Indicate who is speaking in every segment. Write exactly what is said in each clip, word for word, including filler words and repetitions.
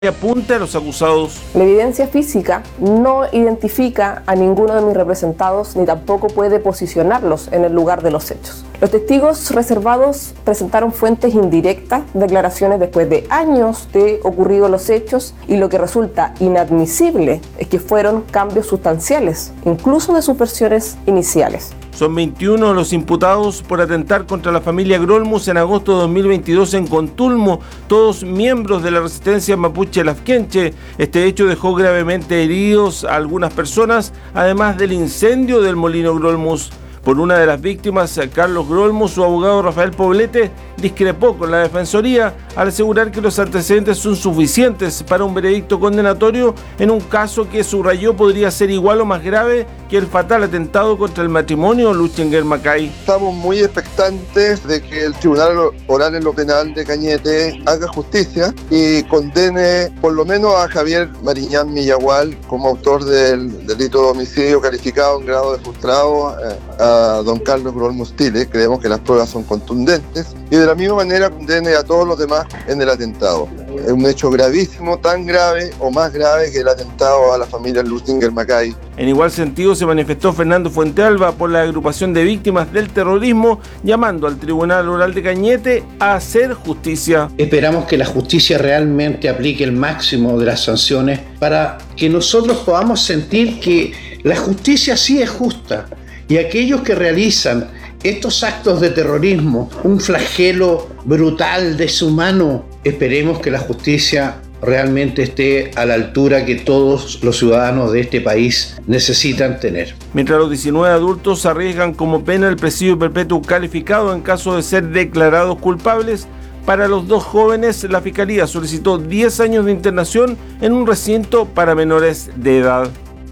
Speaker 1: apunta a los acusados.
Speaker 2: La evidencia física no identifica a ninguno de mis representados ni tampoco puede posicionarlos en el lugar de los hechos. Los testigos reservados presentaron fuentes indirectas, declaraciones después de años de ocurridos los hechos, y lo que resulta inadmisible es que fueron cambios sustanciales, incluso de sus versiones iniciales.
Speaker 1: Son veintiuno los imputados por atentar contra la familia Grolmus en agosto de dos mil veintidós en Contulmo, todos miembros de la resistencia mapuche Lafkenche. Este hecho dejó gravemente heridos a algunas personas, además del incendio del molino Grolmus. Por una de las víctimas, Carlos Grolmus, su abogado Rafael Poblete discrepó con la defensoría al asegurar que los antecedentes son suficientes para un veredicto condenatorio en un caso que, subrayó, podría ser igual o más grave que el fatal atentado contra el matrimonio Luchenguer-Macay.
Speaker 3: Estamos muy expectantes de que el Tribunal Oral en lo Penal de Cañete haga justicia y condene por lo menos a Javier Mariñán Millagual como autor del delito de homicidio calificado en grado de frustrado eh, a don Carlos Grolmus Tile. Creemos que las pruebas son contundentes y de la misma manera condene a todos los demás en el atentado. Es un hecho gravísimo, tan grave o más grave que el atentado a la familia Luchenguer-Macay.
Speaker 1: En igual sentido se manifestó Fernando Fuentealba por la agrupación de víctimas del terrorismo, llamando al Tribunal Oral de Cañete a hacer justicia.
Speaker 4: Esperamos que la justicia realmente aplique el máximo de las sanciones para que nosotros podamos sentir que la justicia sí es justa y aquellos que realizan estos actos de terrorismo, un flagelo brutal, deshumano, esperemos que la justicia realmente esté a la altura que todos los ciudadanos de este país necesitan tener.
Speaker 1: Mientras los diecinueve adultos arriesgan como pena el presidio perpetuo calificado en caso de ser declarados culpables, para los dos jóvenes la Fiscalía solicitó diez años de internación en un recinto para menores de edad.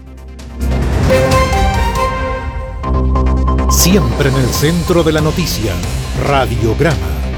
Speaker 5: Siempre en el centro de la noticia, Radiograma.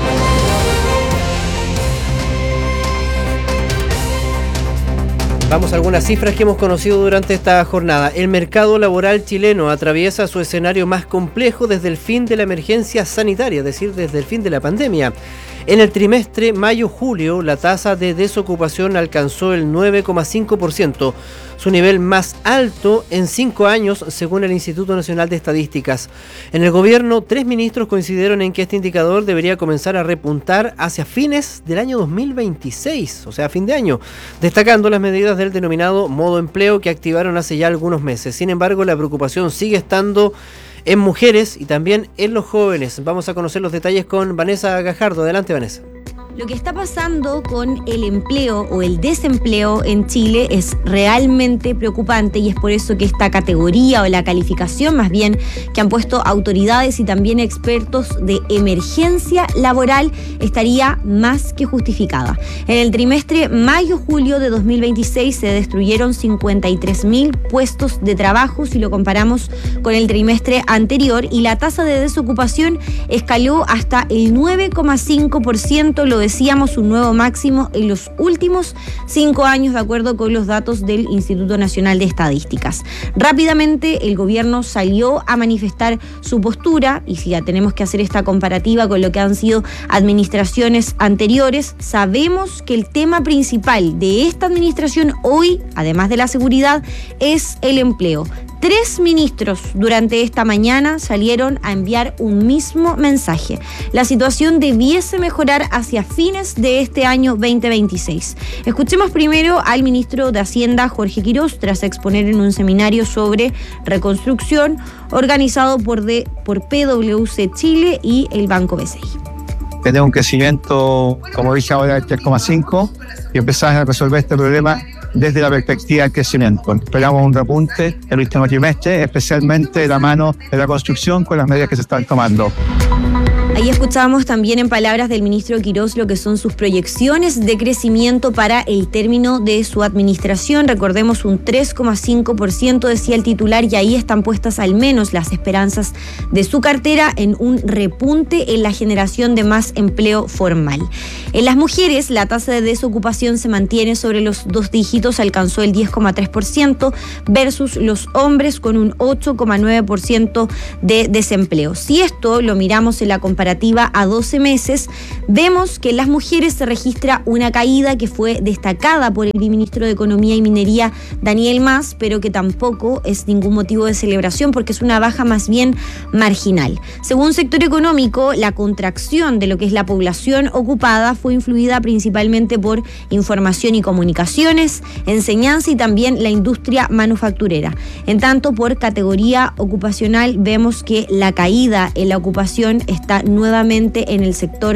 Speaker 6: Vamos a algunas cifras que hemos conocido durante esta jornada. El mercado laboral chileno atraviesa su escenario más complejo desde el fin de la emergencia sanitaria, es decir, desde el fin de la pandemia. En el trimestre mayo-julio, la tasa de desocupación alcanzó el nueve coma cinco por ciento, su nivel más alto en cinco años, según el Instituto Nacional de Estadísticas. En el gobierno, tres ministros coincidieron en que este indicador debería comenzar a repuntar hacia fines del año dos mil veintiséis, o sea, a fin de año, destacando las medidas del denominado modo empleo que activaron hace ya algunos meses. Sin embargo, la preocupación sigue estando en mujeres y también en los jóvenes. Vamos a conocer los detalles con Vanessa Gajardo. Adelante, Vanessa.
Speaker 7: Lo que está pasando con el empleo o el desempleo en Chile es realmente preocupante y es por eso que esta categoría o la calificación más bien que han puesto autoridades y también expertos de emergencia laboral estaría más que justificada. En el trimestre mayo-julio de dos mil veintiséis se destruyeron cincuenta y tres mil puestos de trabajo si lo comparamos con el trimestre anterior y la tasa de desocupación escaló hasta el nueve coma cinco por ciento, lo decíamos, un nuevo máximo en los últimos cinco años, de acuerdo con los datos del Instituto Nacional de Estadísticas. Rápidamente el gobierno salió a manifestar su postura y si ya tenemos que hacer esta comparativa con lo que han sido administraciones anteriores, sabemos que el tema principal de esta administración hoy, además de la seguridad, es el empleo. Tres ministros durante esta mañana salieron a enviar un mismo mensaje. La situación debiese mejorar hacia fines de este año veinte veintiséis. Escuchemos primero al ministro de Hacienda, Jorge Quirós, tras exponer en un seminario sobre reconstrucción organizado por, de, por P W C Chile y el Banco B C I.
Speaker 8: Tenemos un crecimiento, como dije ahora, del tres coma cinco y empezamos a resolver este problema desde la perspectiva del crecimiento. Esperamos un repunte en el último trimestre, especialmente de la mano de la construcción con las medidas que se están tomando.
Speaker 7: Ahí escuchamos también en palabras del ministro Quirós lo que son sus proyecciones de crecimiento para el término de su administración. Recordemos un tres coma cinco por ciento, decía el titular, y ahí están puestas al menos las esperanzas de su cartera en un repunte en la generación de más empleo formal. En las mujeres, la tasa de desocupación se mantiene sobre los dos dígitos, alcanzó el diez coma tres por ciento versus los hombres con un ocho coma nueve por ciento de desempleo. Si esto lo miramos en la comparación comparativa a doce meses, vemos que en las mujeres se registra una caída que fue destacada por el viceministro de Economía y Minería, Daniel Mas, pero que tampoco es ningún motivo de celebración porque es una baja más bien marginal. Según sector económico, la contracción de lo que es la población ocupada fue influida principalmente por información y comunicaciones, enseñanza y también la industria manufacturera. En tanto, por categoría ocupacional, vemos que la caída en la ocupación está nuevamente en el sector